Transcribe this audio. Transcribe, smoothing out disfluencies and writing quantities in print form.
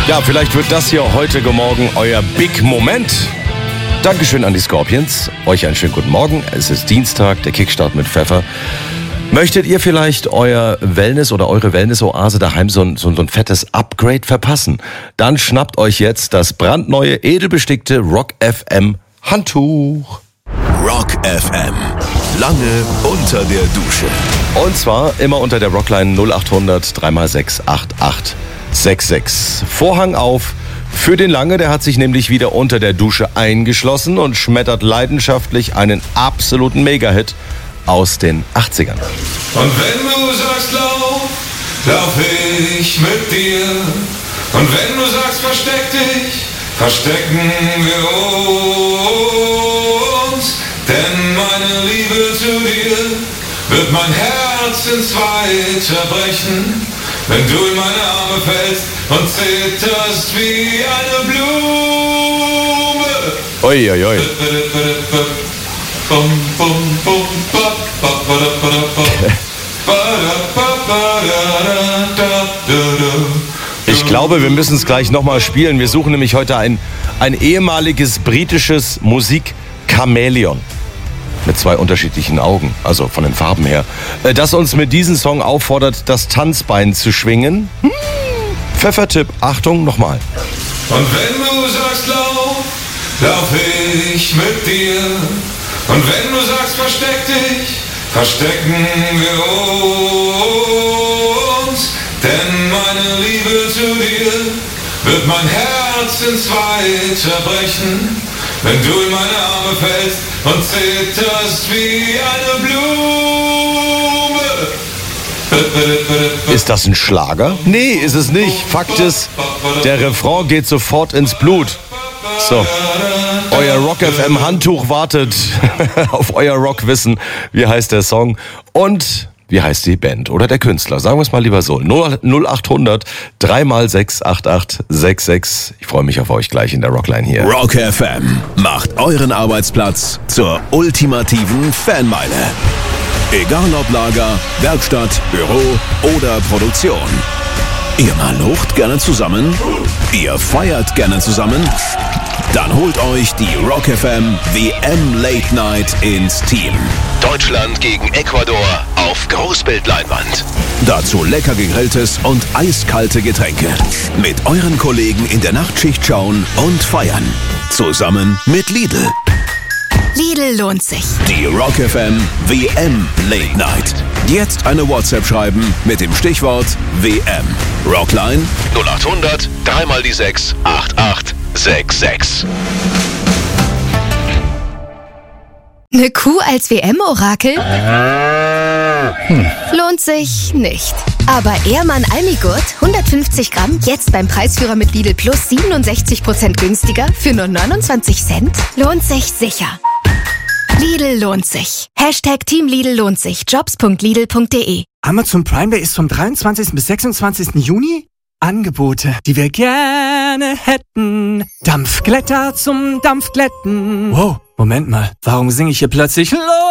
Ja, vielleicht wird das hier heute Morgen euer Big Moment. Dankeschön an die Scorpions. Euch einen schönen guten Morgen. Es ist Dienstag, der Kickstart mit Pfeffer. Möchtet ihr vielleicht euer Wellness oder eure Wellness-Oase daheim so ein fettes Upgrade verpassen? Dann schnappt euch jetzt das brandneue, edelbestickte Rock FM Handtuch. Rock FM. Lange unter der Dusche. Und zwar immer unter der Rockline 0800 3x6 8866. Vorhang auf für den Lange, der hat sich nämlich wieder unter der Dusche eingeschlossen und schmettert leidenschaftlich einen absoluten Megahit aus den 80ern. Und wenn du sagst lauf ich mit dir. Und wenn du sagst versteck dich, verstecken wir uns. Denn meine Liebe zu dir wird mein Herz in zwei zerbrechen, wenn du in meine Arme fällst und zitterst wie eine Blume. Oi, oi, oi. Ich glaube, wir müssen es gleich nochmal spielen. Wir suchen nämlich heute ein ehemaliges britisches Musik-Chamäleon mit zwei unterschiedlichen Augen, also von den Farben her, das uns mit diesem Song auffordert, das Tanzbein zu schwingen. Pfeffertipp, Achtung, nochmal. Und wenn du sagst lauf ich mit dir. Und wenn du sagst versteck dich, verstecken wir uns. Denn meine Liebe zu dir wird mein Herz in zwei zerbrechen, wenn du in meine Arme fällst und zitterst wie eine Blume. Ist das ein Schlager? Nee, ist es nicht. Fakt ist, der Refrain geht sofort ins Blut. So, euer Rock FM Handtuch wartet auf euer Rockwissen. Wie heißt der Song und wie heißt die Band oder der Künstler? Sagen wir es mal lieber so. 0800 3x6 8866. Ich freue mich auf euch gleich in der Rockline hier. Rock FM macht euren Arbeitsplatz zur ultimativen Fanmeile. Egal ob Lager, Werkstatt, Büro oder Produktion. Ihr malucht gerne zusammen? Ihr feiert gerne zusammen? Dann holt euch die Rock FM WM Late Night ins Team. Deutschland gegen Ecuador auf Großbildleinwand. Dazu lecker gegrilltes und eiskalte Getränke. Mit euren Kollegen in der Nachtschicht schauen und feiern. Zusammen mit Lidl. Lidl lohnt sich. Die Rock FM WM Late Night. Jetzt eine WhatsApp schreiben mit dem Stichwort WM. Rockline 0800 3x6 8866. Eine Kuh als WM-Orakel? Lohnt sich nicht. Aber Ehrmann Almigurt, 150 Gramm, jetzt beim Preisführer mit Lidl Plus 67% günstiger für nur 29 Cent? Lohnt sich sicher. Lidl lohnt sich. Hashtag Team Lidl lohnt sich. Jobs.lidl.de. Amazon Prime Day ist vom 23. bis 26. Juni. Angebote, die wir gerne hätten. Dampfglätter zum Dampfglätten. Wow, Moment mal. Warum singe ich hier plötzlich